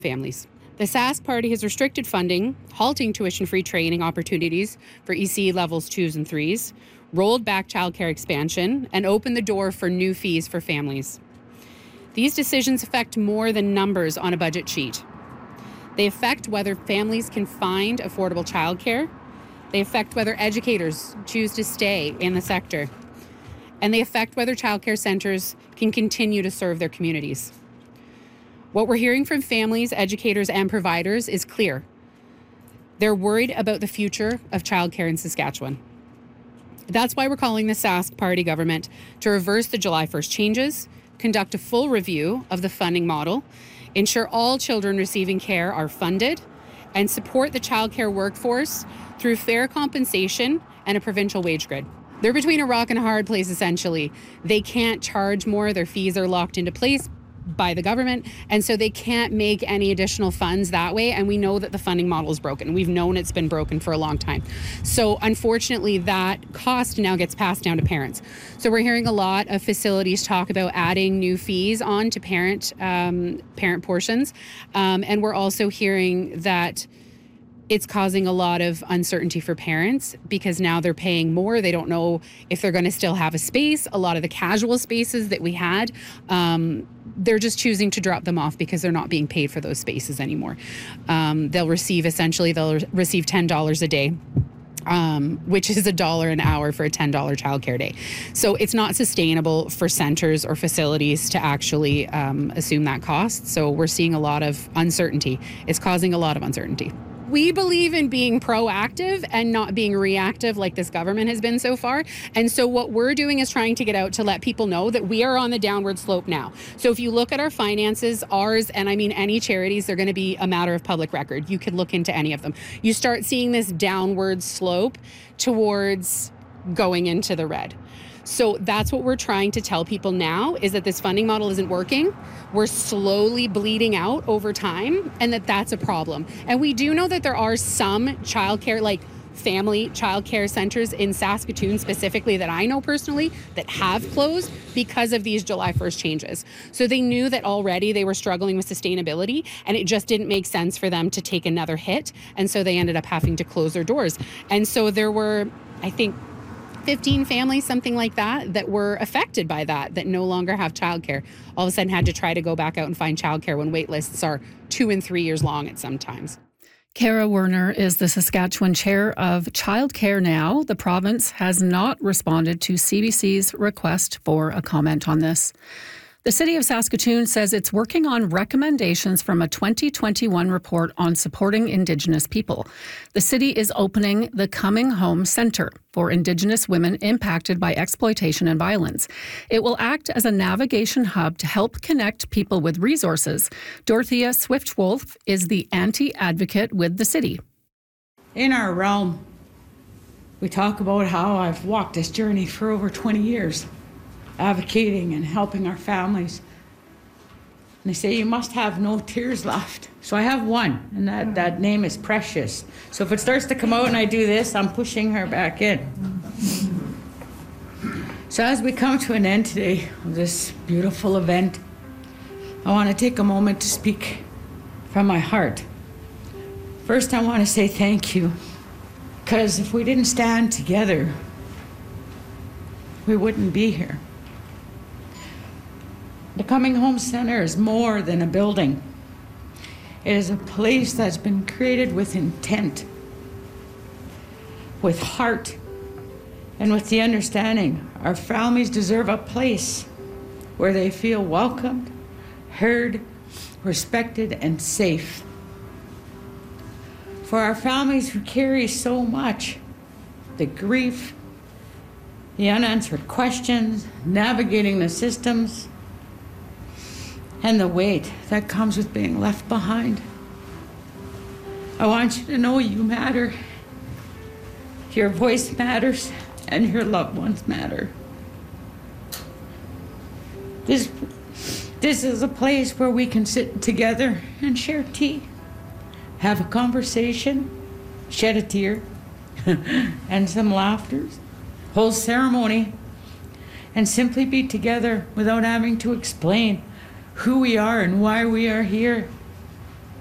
families. The Sask Party has restricted funding, halting tuition-free training opportunities for EC levels 2s and 3s, rolled back childcare expansion, and opened the door for new fees for families. These decisions affect more than numbers on a budget sheet. They affect whether families can find affordable childcare. They affect whether educators choose to stay in the sector. And they affect whether childcare centres can continue to serve their communities. What we're hearing from families, educators, and providers is clear. They're worried about the future of childcare in Saskatchewan. That's why we're calling the Sask Party government to reverse the July 1st changes, conduct a full review of the funding model, ensure all children receiving care are funded, and support the childcare workforce through fair compensation and a provincial wage grid. They're between a rock and a hard place, essentially. They can't charge more. Their fees are locked into place by the government, and so they can't make any additional funds that way, and we know that the funding model is broken. We've known it's been broken for a long time. So unfortunately, that cost now gets passed down to parents. So we're hearing a lot of facilities talk about adding new fees on to parent portions, and we're also hearing that it's causing a lot of uncertainty for parents because now they're paying more. They don't know if they're going to still have a space. A lot of the casual spaces that we had, they're just choosing to drop them off because they're not being paid for those spaces anymore. They'll receive $10 a day, which is $1 an hour for a $10 childcare day. So it's not sustainable for centers or facilities to actually assume that cost. So we're seeing a lot of uncertainty. It's causing a lot of uncertainty. We believe in being proactive and not being reactive like this government has been so far. And so what we're doing is trying to get out to let people know that we are on the downward slope now. So if you look at our finances, ours, and I mean any charities, they're going to be a matter of public record. You could look into any of them. You start seeing this downward slope towards going into the red. So that's what we're trying to tell people now, is that this funding model isn't working. We're slowly bleeding out over time, and that's a problem. And we do know that there are some childcare, like family childcare centers in Saskatoon specifically that I know personally that have closed because of these July 1st changes. So they knew that already they were struggling with sustainability, and it just didn't make sense for them to take another hit. And so they ended up having to close their doors. And so there were, I think, 15 families, something like that were affected by that no longer have childcare. All of a sudden had to try to go back out and find childcare when wait lists are 2 and 3 years long at some times. Kara Werner is the Saskatchewan chair of Childcare Now. The province has not responded to CBC's request for a comment on this. The City of Saskatoon says it's working on recommendations from a 2021 report on supporting Indigenous people. The city is opening the Coming Home Centre for Indigenous women impacted by exploitation and violence. It will act as a navigation hub to help connect people with resources. Dorothea Swift-Wolf is the anti-advocate with the city. In our realm, we talk about how I've walked this journey for over 20 years. Advocating and helping our families. And they say you must have no tears left. So I have one, and that name is Precious. So if it starts to come out and I do this, I'm pushing her back in. So as we come to an end today of this beautiful event, I want to take a moment to speak from my heart. First, I want to say thank you, because if we didn't stand together, we wouldn't be here. The Coming Home Centre is more than a building. It is a place that's been created with intent, with heart, and with the understanding our families deserve a place where they feel welcomed, heard, respected, and safe. For our families who carry so much, the grief, the unanswered questions, navigating the systems, and the weight that comes with being left behind. I want you to know you matter. Your voice matters, and your loved ones matter. This is a place where we can sit together and share tea, have a conversation, shed a tear, and some laughter, hold ceremony, and simply be together without having to explain who we are and why we are here.